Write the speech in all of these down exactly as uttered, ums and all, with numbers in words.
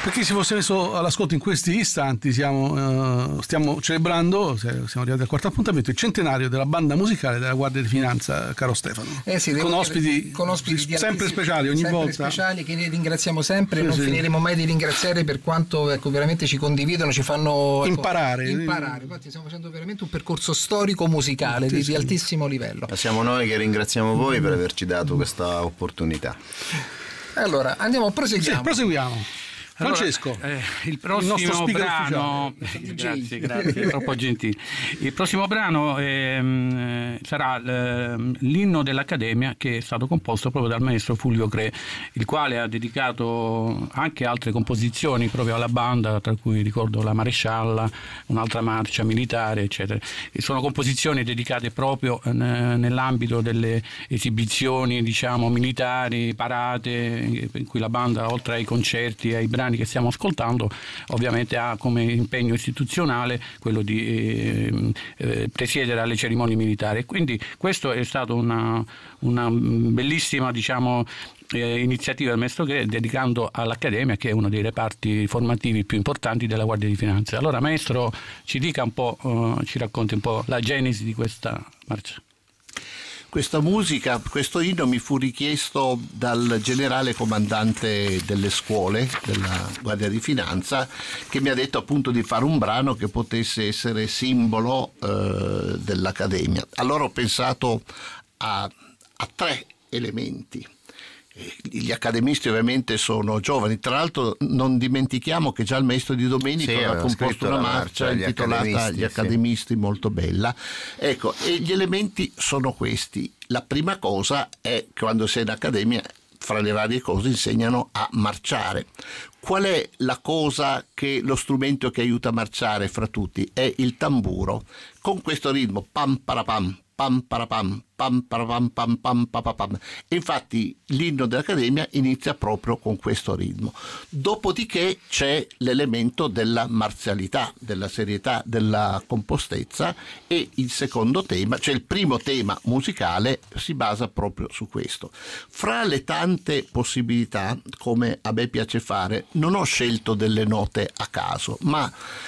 Per chi si fosse messo all'ascolto in questi istanti, siamo, uh, stiamo celebrando, siamo arrivati al quarto appuntamento, il centenario della banda musicale della Guardia di Finanza, caro Stefano. Eh sì, con, ospiti, con ospiti di sempre speciali ogni sempre volta. speciali che ringraziamo sempre, sì, non sì. finiremo mai di ringraziare per quanto ecco, veramente ci condividono, ci fanno ecco, imparare. imparare. Infatti stiamo facendo veramente un percorso storico musicale di, di altissimo livello. Ma siamo noi che ringraziamo voi per averci dato questa opportunità. Allora, andiamo, proseguiamo. Sì, proseguiamo. Francesco, allora, eh, il prossimo il brano grazie, grazie, troppo gentile. Il prossimo brano ehm, sarà l'inno dell'Accademia, che è stato composto proprio dal maestro Fulvio Cre, il quale ha dedicato anche altre composizioni proprio alla banda, tra cui ricordo la Marescialla, un'altra marcia militare, eccetera. E sono composizioni dedicate proprio eh, nell'ambito delle esibizioni, diciamo, militari, parate, in cui la banda, oltre ai concerti e ai brani che stiamo ascoltando, ovviamente ha come impegno istituzionale quello di eh, eh, presiedere alle cerimonie militari. Quindi questo è stato una, una bellissima, diciamo, eh, iniziativa del maestro Cre, dedicando all'Accademia, che è uno dei reparti formativi più importanti della Guardia di Finanza. Allora, maestro, ci dica un po', eh, ci racconti un po' la genesi di questa marcia. Questa musica, questo inno mi fu richiesto dal generale comandante delle scuole della Guardia di Finanza, che mi ha detto appunto di fare un brano che potesse essere simbolo eh, dell'Accademia. Allora ho pensato a, a tre elementi. Gli accademisti ovviamente sono giovani, tra l'altro non dimentichiamo che già il maestro Di Domenico sì, aveva composto una marcia intitolata Gli accademisti, sì. Molto bella. Ecco, e gli elementi sono questi. La prima cosa è che quando sei in accademia, fra le varie cose, insegnano a marciare. Qual è la cosa che lo strumento che aiuta a marciare fra tutti? È il tamburo. Con questo ritmo pam parapam pam parapam pam parapam pam pam pam. E infatti l'inno dell'Accademia inizia proprio con questo ritmo. Dopodiché c'è l'elemento della marzialità, della serietà, della compostezza, e il secondo tema, cioè il primo tema musicale, si basa proprio su questo. Fra le tante possibilità, come a me piace fare, non ho scelto delle note a caso, ma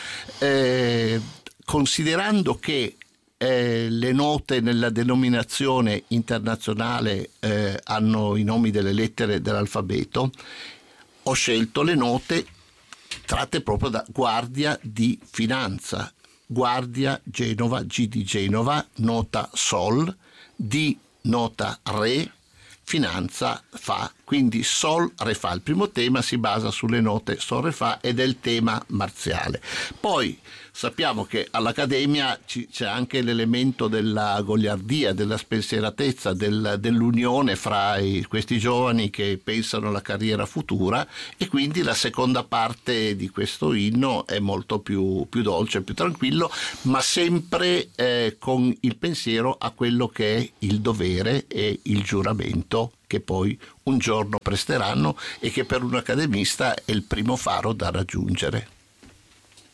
eh, considerando che Eh, le note nella denominazione internazionale eh, hanno i nomi delle lettere dell'alfabeto, ho scelto le note tratte proprio da Guardia di Finanza. Guardia Genova, G di Genova, nota Sol, D nota Re, Finanza Fa, quindi Sol, Re, Fa. Il primo tema si basa sulle note Sol, Re, Fa ed è il tema marziale. Poi sappiamo che all'Accademia ci, c'è anche l'elemento della goliardia, della spensieratezza, del, dell'unione fra i, questi giovani che pensano alla carriera futura, e quindi la seconda parte di questo inno è molto più, più dolce, più tranquillo, ma sempre eh, con il pensiero a quello che è il dovere e il giuramento che poi un giorno presteranno e che per un accademista è il primo faro da raggiungere.